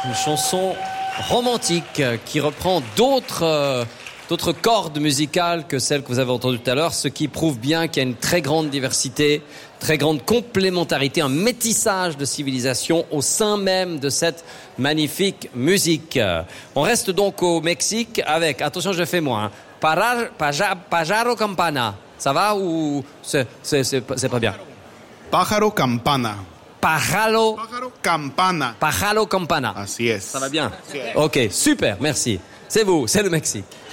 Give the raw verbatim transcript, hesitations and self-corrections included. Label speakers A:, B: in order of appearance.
A: une chanson romantique qui reprend d'autres euh, d'autres cordes musicales que celles que vous avez entendues tout à l'heure, ce qui prouve bien qu'il y a une très grande diversité, très grande complémentarité, un métissage de civilisation au sein même de cette magnifique musique. On reste donc au Mexique avec, attention je fais moi, hein, Parar, paja, Pajaro Campana. Ça va ou c'est, c'est, c'est, c'est pas bien?
B: Pájaro Campana.
A: Pájaro,
B: Pájaro Campana.
A: Pájaro Campana.
B: Así es.
A: Ça va bien? Ok, super, merci. C'est vous, c'est le Mexique.